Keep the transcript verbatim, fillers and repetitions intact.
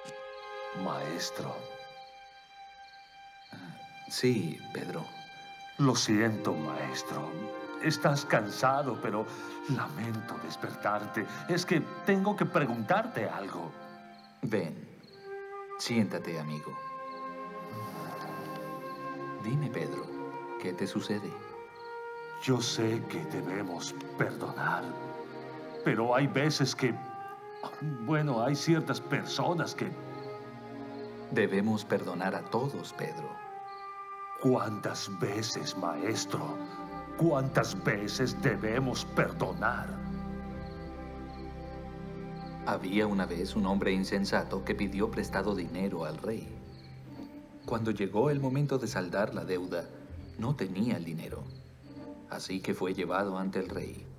Maestro. Sí, Pedro. Lo siento, maestro. Estás cansado, pero lamento despertarte. Es que tengo que preguntarte algo. Ven, siéntate, amigo. Dime, Pedro, ¿qué te sucede? Yo sé que debemos perdonar, pero hay veces que... Bueno, hay ciertas personas que... Debemos perdonar a todos, Pedro. ¿Cuántas veces, maestro? ¿Cuántas veces debemos perdonar? Había una vez un hombre insensato que pidió prestado dinero al rey. Cuando llegó el momento de saldar la deuda, no tenía el dinero. Así que fue llevado ante el rey.